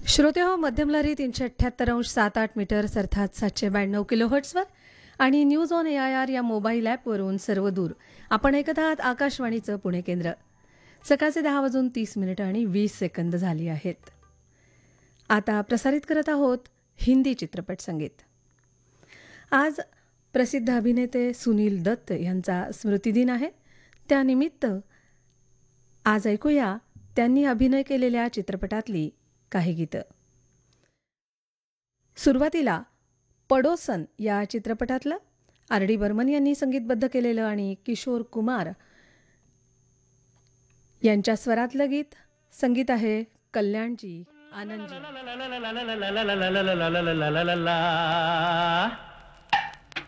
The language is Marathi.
श्रोते हो, मध्यम लहरी 378.78 मीटर्स अर्थात 792 किलोहर्ट्झवर आणि न्यूज ऑन AIR या मोबाईल ॲपवरून सर्व दूर आपण ऐकत आहात आकाशवाणीचं पुणे केंद्र. सकाळचे 10:30 आणि 20 सेकंद झाली आहेत. आता प्रसारित करत आहोत हिंदी चित्रपट संगीत. आज प्रसिद्ध अभिनेते सुनील दत्त यांचा स्मृतिदिन आहे. त्यानिमित्त आज ऐकूया त्यांनी अभिनय केलेल्या चित्रपटातली काही गीतं. सुरुवातीला पडोसन या चित्रपटातलं RD बर्मन यांनी संगीतबद्ध केलेलं आणि किशोर कुमार यांच्या स्वरातलं गीत. संगीत आहे कल्याणजी आनंदजी.